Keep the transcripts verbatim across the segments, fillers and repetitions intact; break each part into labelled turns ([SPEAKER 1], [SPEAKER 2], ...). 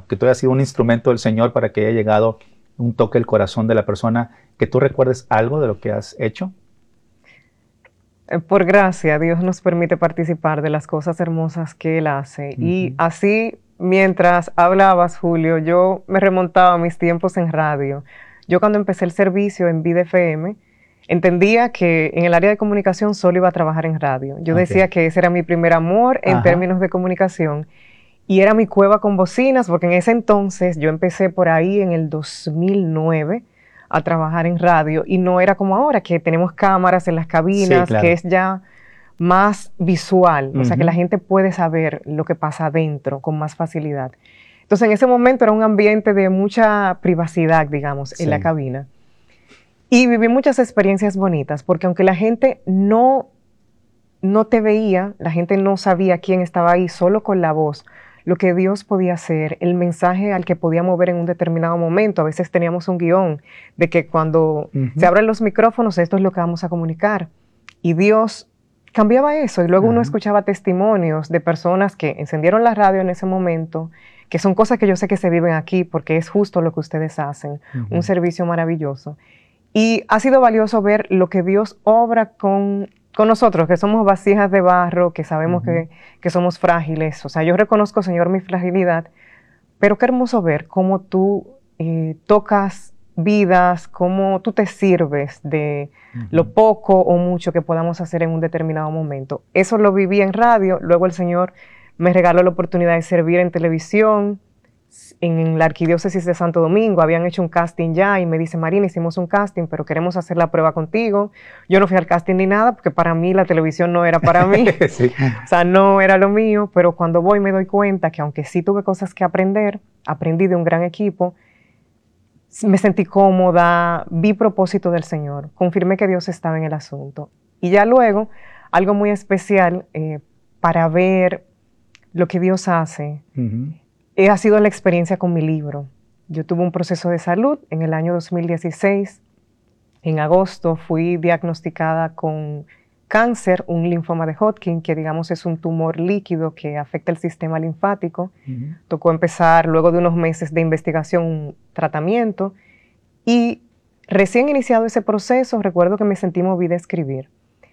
[SPEAKER 1] que tú hayas sido un instrumento del Señor para que haya llegado un toque al corazón de la persona, que tú recuerdes algo de lo que has hecho.
[SPEAKER 2] Por gracia, Dios nos permite participar de las cosas hermosas que Él hace. Uh-huh. Y así, mientras hablabas, Julio, yo me remontaba a mis tiempos en radio. Yo cuando empecé el servicio en Vida F M, entendía que en el área de comunicación solo iba a trabajar en radio. Yo okay. decía que ese era mi primer amor en Ajá. términos de comunicación. Y era mi cueva con bocinas, porque en ese entonces yo empecé por ahí en el dos mil nueve a trabajar en radio, y no era como ahora, que tenemos cámaras en las cabinas, sí, claro. que es ya más visual, uh-huh. o sea que la gente puede saber lo que pasa adentro con más facilidad. Entonces en ese momento era un ambiente de mucha privacidad, digamos, sí. en la cabina. Y viví muchas experiencias bonitas, porque aunque la gente no, no te veía, la gente no sabía quién estaba ahí, solo con la voz, lo que Dios podía hacer, el mensaje al que podía mover en un determinado momento. A veces teníamos un guión de que cuando uh-huh. se abren los micrófonos, esto es lo que vamos a comunicar. Y Dios cambiaba eso, y luego uh-huh. uno escuchaba testimonios de personas que encendieron la radio en ese momento, que son cosas que yo sé que se viven aquí, porque es justo lo que ustedes hacen, uh-huh. un servicio maravilloso. Y ha sido valioso ver lo que Dios obra con... con nosotros, que somos vasijas de barro, que sabemos uh-huh. que, que somos frágiles. O sea, yo reconozco, Señor, mi fragilidad, pero qué hermoso ver cómo tú eh, tocas vidas, cómo tú te sirves de uh-huh. lo poco o mucho que podamos hacer en un determinado momento. Eso lo viví en radio, luego el Señor me regaló la oportunidad de servir en televisión, en la Arquidiócesis de Santo Domingo. Habían hecho un casting ya y me dice, Marina, hicimos un casting, pero queremos hacer la prueba contigo. Yo no fui al casting ni nada, porque para mí la televisión no era para mí, sí. o sea, no era lo mío, pero cuando voy me doy cuenta que aunque sí tuve cosas que aprender, aprendí de un gran equipo, me sentí cómoda, vi propósito del Señor, confirmé que Dios estaba en el asunto. Y ya luego, algo muy especial eh, para ver lo que Dios hace, uh-huh. ha sido la experiencia con mi libro. Yo tuve un proceso de salud en el año dos mil dieciséis. En agosto fui diagnosticada con cáncer, un linfoma de Hodgkin, que digamos es un tumor líquido que afecta el sistema linfático. Uh-huh. Tocó empezar, luego de unos meses de investigación, un tratamiento. Y recién iniciado ese proceso, recuerdo que me sentí movida a escribir.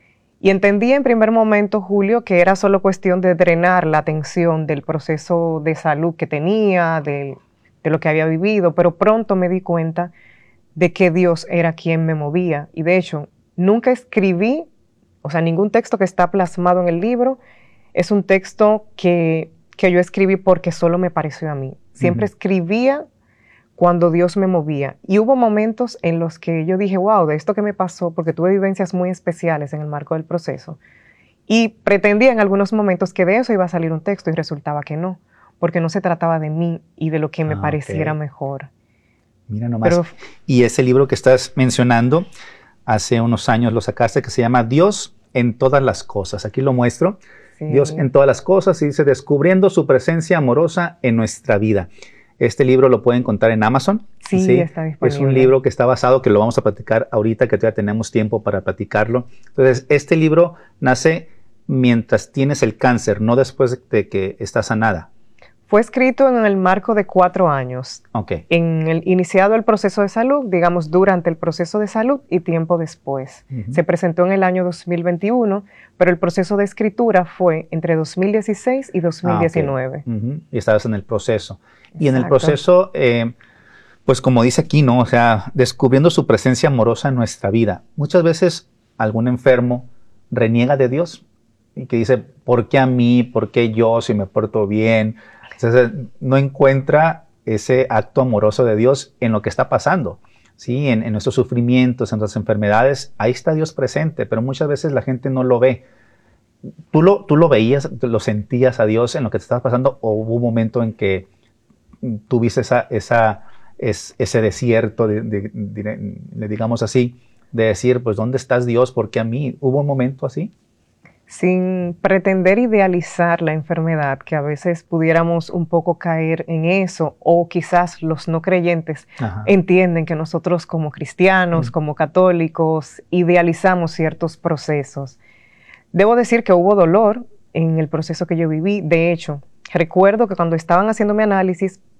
[SPEAKER 2] Y entendí en primer momento, Julio, que era solo cuestión de drenar la tensión del proceso de salud que tenía, de, de lo que había vivido, pero pronto me di cuenta de que Dios era quien me movía. Y de hecho, nunca escribí, o sea, ningún texto que está plasmado en el libro es un texto que, que yo escribí porque solo me pareció a mí. Siempre uh-huh. escribía cuando Dios me movía. Y hubo momentos en los que yo dije, wow, de esto que me pasó, porque tuve vivencias muy especiales en el marco del proceso, y pretendía en algunos momentos que de eso iba a salir un texto, y resultaba que no, porque no se trataba de mí y de lo que me ah, pareciera okay. mejor.
[SPEAKER 1] Mira nomás. Pero, y ese libro que estás mencionando, hace unos años lo sacaste, que se llama Dios en todas las cosas. Aquí lo muestro. Sí. Dios en todas las cosas, y dice, descubriendo su presencia amorosa en nuestra vida. Este libro lo pueden encontrar en Amazon.
[SPEAKER 2] Sí, ¿sí? Está disponible.
[SPEAKER 1] Es un libro que está basado, que lo vamos a platicar ahorita, que todavía tenemos tiempo para platicarlo. Entonces, este libro nace mientras tienes el cáncer, no después de que estás sanada.
[SPEAKER 2] Fue escrito en el marco de cuatro años.
[SPEAKER 1] Okay.
[SPEAKER 2] En el, iniciado el proceso de salud, digamos, durante el proceso de salud y tiempo después. Uh-huh. Se presentó en el año dos mil veintiuno, pero el proceso de escritura fue entre dos mil dieciséis y dos mil diecinueve.
[SPEAKER 1] Ah, okay. Uh-huh. Y estabas en el proceso. Exacto. Y en el proceso, eh, pues como dice aquí, ¿no? O sea, descubriendo su presencia amorosa en nuestra vida. Muchas veces algún enfermo reniega de Dios y que dice, ¿por qué a mí? ¿Por qué yo si me porto bien? Entonces, no encuentra ese acto amoroso de Dios en lo que está pasando, ¿sí? En, en nuestros sufrimientos, en nuestras enfermedades. Ahí está Dios presente, pero muchas veces la gente no lo ve. ¿Tú lo, tú lo veías, lo sentías a Dios en lo que te estaba pasando, o hubo un momento en que tuviste esa, esa, es, ese desierto, de, de, de, de, digamos así, de decir, pues, ¿dónde estás, Dios? ¿Por qué a mí? ¿Hubo un momento así?
[SPEAKER 2] Sin pretender idealizar la enfermedad, que a veces pudiéramos un poco caer en eso, o quizás los no creyentes Ajá. entienden que nosotros como cristianos, mm. como católicos, idealizamos ciertos procesos. Debo decir que hubo dolor en el proceso que yo viví. De hecho, recuerdo que cuando estaban haciendo mi análisis,